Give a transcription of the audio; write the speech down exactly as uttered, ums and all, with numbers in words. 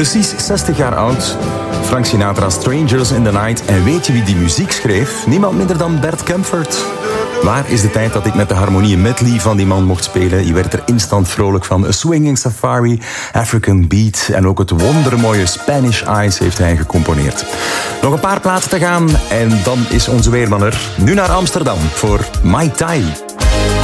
Precies zestig jaar oud. Frank Sinatra, Strangers in the Night. En weet je wie die muziek schreef? Niemand minder dan Bert Kaempfert. Waar is de tijd dat ik met de harmonieën medley van die man mocht spelen? Je werd er instant vrolijk van. A Swinging Safari, African Beat en ook het wondermooie Spanish Eyes heeft hij gecomponeerd. Nog een paar plaatsen te gaan en dan is onze weerman er. Nu naar Amsterdam voor Mai Tai.